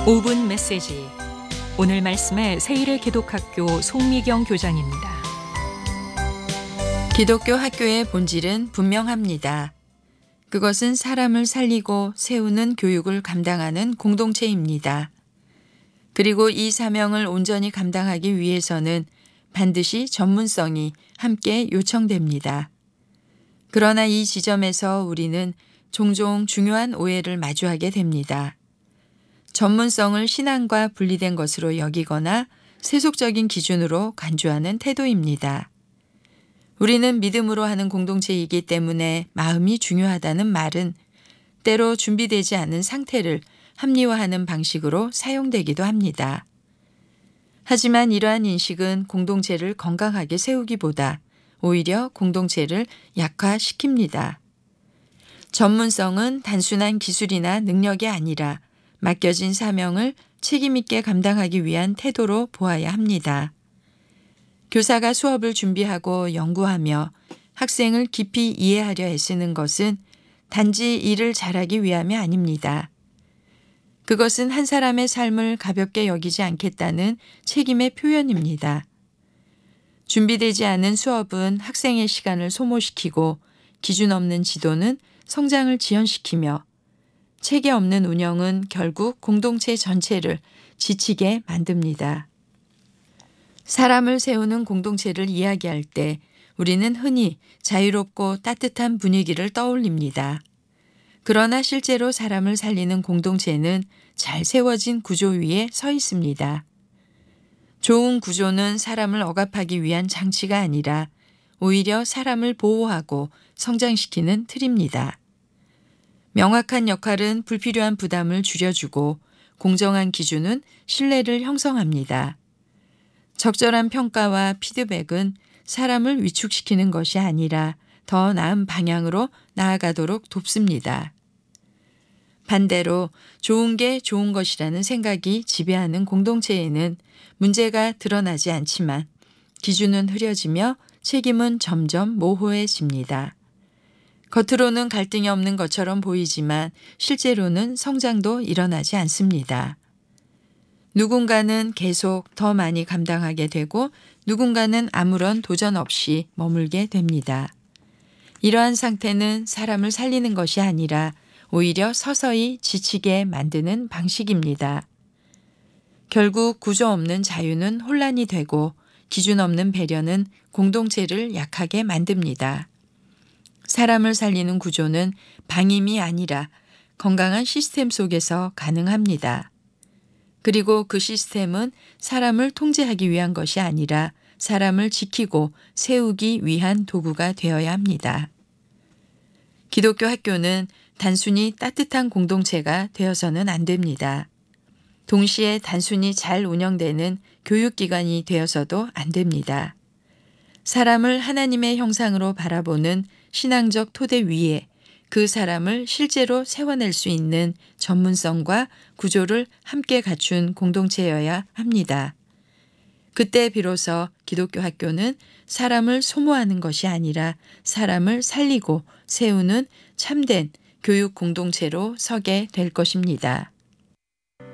5분 메시지. 오늘 말씀의 세일의 기독학교 송미경 교장입니다. 기독교 학교의 본질은 분명합니다. 그것은 사람을 살리고 세우는 교육을 감당하는 공동체입니다. 그리고 이 사명을 온전히 감당하기 위해서는 반드시 전문성이 함께 요청됩니다. 그러나 이 지점에서 우리는 종종 중요한 오해를 마주하게 됩니다. 전문성을 신앙과 분리된 것으로 여기거나 세속적인 기준으로 간주하는 태도입니다. 우리는 믿음으로 하는 공동체이기 때문에 마음이 중요하다는 말은 때로 준비되지 않은 상태를 합리화하는 방식으로 사용되기도 합니다. 하지만 이러한 인식은 공동체를 건강하게 세우기보다 오히려 공동체를 약화시킵니다. 전문성은 단순한 기술이나 능력이 아니라 맡겨진 사명을 책임있게 감당하기 위한 태도로 보아야 합니다. 교사가 수업을 준비하고 연구하며 학생을 깊이 이해하려 애쓰는 것은 단지 일을 잘하기 위함이 아닙니다. 그것은 한 사람의 삶을 가볍게 여기지 않겠다는 책임의 표현입니다. 준비되지 않은 수업은 학생의 시간을 소모시키고 기준 없는 지도는 성장을 지연시키며 체계 없는 운영은 결국 공동체 전체를 지치게 만듭니다. 사람을 세우는 공동체를 이야기할 때 우리는 흔히 자유롭고 따뜻한 분위기를 떠올립니다. 그러나 실제로 사람을 살리는 공동체는 잘 세워진 구조 위에 서 있습니다. 좋은 구조는 사람을 억압하기 위한 장치가 아니라 오히려 사람을 보호하고 성장시키는 틀입니다. 명확한 역할은 불필요한 부담을 줄여주고 공정한 기준은 신뢰를 형성합니다. 적절한 평가와 피드백은 사람을 위축시키는 것이 아니라 더 나은 방향으로 나아가도록 돕습니다. 반대로 좋은 게 좋은 것이라는 생각이 지배하는 공동체에는 문제가 드러나지 않지만 기준은 흐려지며 책임은 점점 모호해집니다. 겉으로는 갈등이 없는 것처럼 보이지만 실제로는 성장도 일어나지 않습니다. 누군가는 계속 더 많이 감당하게 되고 누군가는 아무런 도전 없이 머물게 됩니다. 이러한 상태는 사람을 살리는 것이 아니라 오히려 서서히 지치게 만드는 방식입니다. 결국 구조 없는 자유는 혼란이 되고 기준 없는 배려는 공동체를 약하게 만듭니다. 사람을 살리는 구조는 방임이 아니라 건강한 시스템 속에서 가능합니다. 그리고 그 시스템은 사람을 통제하기 위한 것이 아니라 사람을 지키고 세우기 위한 도구가 되어야 합니다. 기독교 학교는 단순히 따뜻한 공동체가 되어서는 안 됩니다. 동시에 단순히 잘 운영되는 교육기관이 되어서도 안 됩니다. 사람을 하나님의 형상으로 바라보는 신앙적 토대 위에 그 사람을 실제로 세워낼 수 있는 전문성과 구조를 함께 갖춘 공동체여야 합니다. 그때 비로소 기독교 학교는 사람을 소모하는 것이 아니라 사람을 살리고 세우는 참된 교육 공동체로 서게 될 것입니다.